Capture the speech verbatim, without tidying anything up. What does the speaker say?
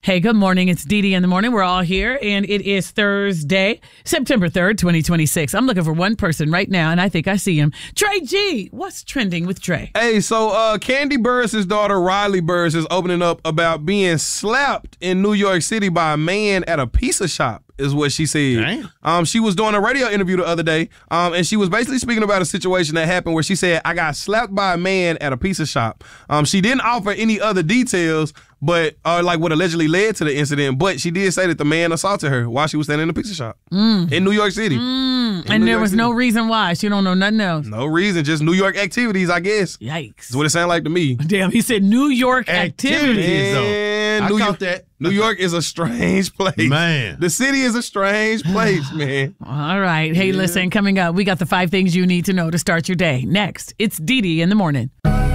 Hey, good morning. It's Dee Dee in the morning. We're all here, and it is Thursday, September third, twenty twenty-six. I'm looking for one person right now, and I think I see him. Trey G, what's trending with Trey? Hey, so uh, Kandi Burruss' daughter, Riley Burruss, is opening up about being slapped in New York City by a man at a pizza shop, is what she said. Dang. Um, she was doing a radio interview the other day, um, and she was basically speaking about a situation that happened where she said, I got slapped by a man at a pizza shop. Um, she didn't offer any other details, but uh, like what allegedly led to the incident, but she did say that the man assaulted her while she was standing in the pizza shop Mm. in New York City. Mm. In And New there York was City. no reason why. She don't know nothing else. No reason, just New York activities, I guess. Yikes. That's what it sounded like to me. Damn, he said New York activities. Activities. though. Man, I New caught York, that. New York is a strange place. Man. The city is a strange place, man. All right. Hey, listen, coming up, we got the five things you need to know to start your day. Next, it's Dee Dee in the morning.